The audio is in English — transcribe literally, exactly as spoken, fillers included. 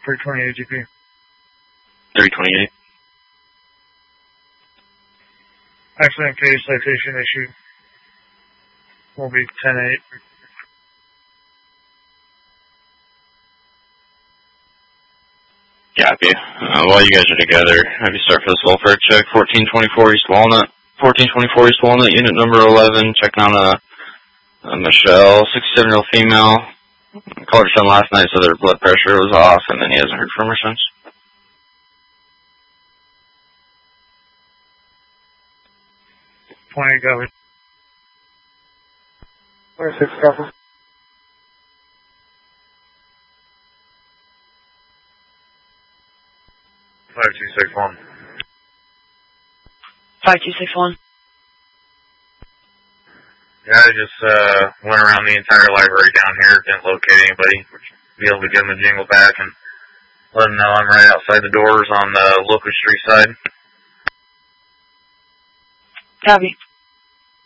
three twenty-eight G P. three twenty-eight. Accident case citation issued. Will be ten eight. Copy. Uh, while you guys are together, have you start for this welfare check. fourteen twenty-four East Walnut. fourteen twenty-four East Walnut, unit number eleven. Checking on a, a Michelle, sixty-seven-year-old female. Called her son last night, so their blood pressure was off, and then he hasn't heard from her since. twenty copy. twenty-six copy. five two six one. five two six one. Yeah, I just uh, went around the entire library down here, didn't locate anybody. Be able to give them a jingle back and let them know I'm right outside the doors on the Locust Street side. Copy.